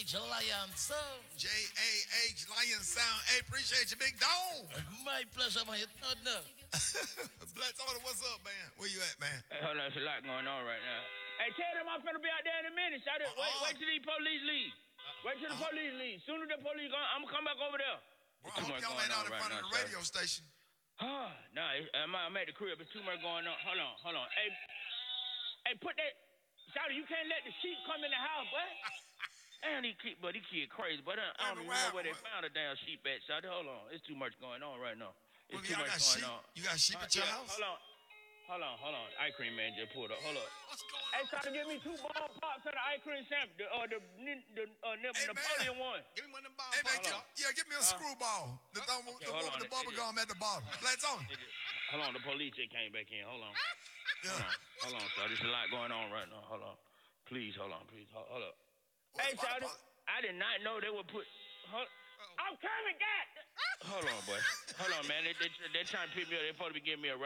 Lion Sound. J-A-H, Lion Sound. Hey, appreciate you, big dog. My pleasure, man. You thought no. Bless order, what's up, man? Where you at, man? Hey, hold on, there's a lot going on right now. Hey, tell them I'm finna be out there in a minute. Shout it. Wait till these police leave. Wait till the police leave. Soon as the police gone, I'm gonna come back over there. Bro, I hope y'all ain't out in front of the radio station. Nah, I'm at the crib. There's too much going on. Hold on. Hey, put that. Shouty, you can't let the sheep come in the house, boy. Damn, he kid crazy, but I don't even know where they found a damn sheep at, Shouty. Hold on. It's too much going on right now. It's too much going on. You got sheep at your house? Hold on. Ice cream man just pulled up. Hold up. What's going on? Hey, Shouty, give me 2 ball pops of the ice cream sample. The Napoleon one. Give me one of them ball pops. Give me a screwball. The one with the bubble gum at the bottom. Let's on. Hold on, the police just came back in. Hold on. Hold on, Shouty. There's a lot going on right now. Hold on. Please, hold up. Hey, Shouty, I did not know they would put. I'm coming, God. Hold on, boy. Hold on, man. They're trying to pick me up. They're supposed to be giving me a ride.